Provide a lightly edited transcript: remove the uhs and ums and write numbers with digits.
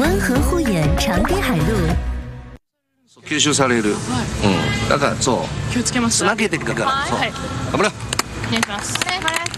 温和护眼长滨海路。 吸収される。だからそう。 気をつけます。 投げてくから。そう。頑張れ。 お願いします。